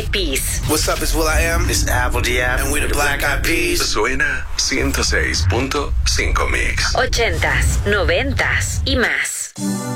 Eyed Peas. What's up, it's will.i.am. It's Apple Diab. And we're the Black Eyed Peas. Suena 106.5 Mix. 80s, 90s y más.